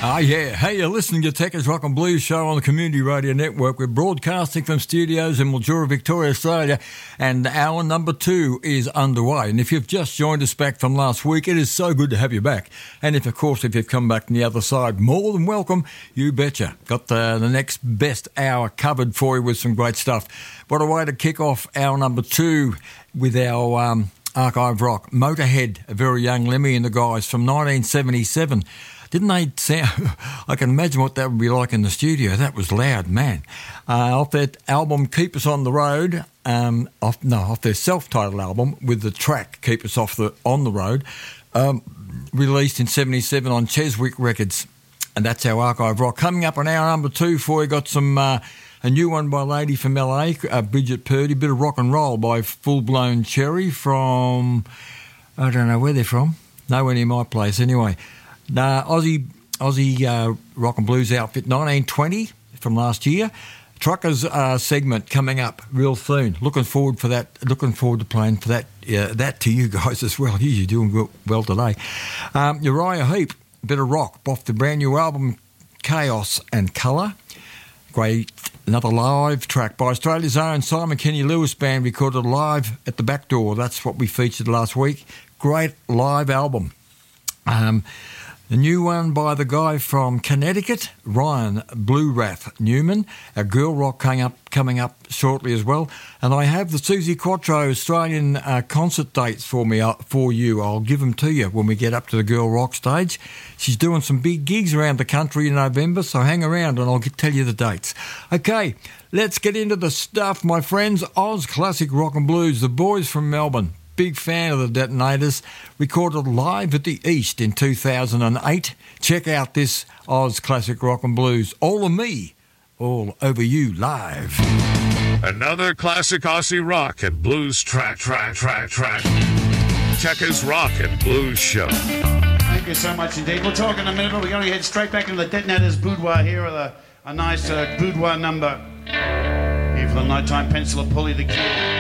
Ah, yeah. Hey, you're listening to Techers Rock and Blues show on the Community Radio Network. We're broadcasting from studios in Mildura, Victoria, Australia, and hour number 2 is underway. And if you've just joined us back from last week, it is so good to have you back. And if you've come back from the other side, more than welcome, you betcha. Got the next best hour covered for you with some great stuff. What a way to kick off hour number 2 with our archive rock. Motorhead, a very young Lemmy and the guys from 1977. Didn't they sound... I can imagine what that would be like in the studio. That was loud, man. Off that album, Keep Us on the Road, off their self-titled album with the track Keep Us on the Road, released in 77 on Cheswick Records. And that's our archive rock. Coming up on hour number 2 for you, got some... a new one by a lady from LA, Bridget Purdy, bit of rock and roll by Full Blown Cherry from... I don't know where they're from. Nowhere near my place anyway. Aussie rock and blues outfit 1920 from last year. Truckers segment coming up real soon. Looking forward for that. Looking forward to playing for that. That to you guys as well. You're doing well today. Uriah Heep, bit of rock off the brand new album Chaos and Colour. Great, another live track by Australia's own Simon Kenny Lewis Band, recorded live at the Back Door. That's what we featured last week. Great live album. The new one by the guy from Connecticut, Ryan Blue Wrath Newman. A girl rock coming up shortly as well. And I have the Susie Quattro Australian concert dates for you. I'll give them to you when we get up to the girl rock stage. She's doing some big gigs around the country in November, so hang around and I'll tell you the dates. Okay, let's get into the stuff, my friends. Oz Classic Rock and Blues, the boys from Melbourne. Big fan of the Detonators, recorded live at the East in 2008. Check out this Oz Classic Rock and Blues, All of Me, All Over You, live. Another classic Aussie rock and blues track. Techers Rock and Blues Show. Thank you so much indeed. We'll talk in a minute, but we're going to head straight back into the Detonators' boudoir here with a nice boudoir number. Here for the Nighttime Pencil of Pulley the Kid.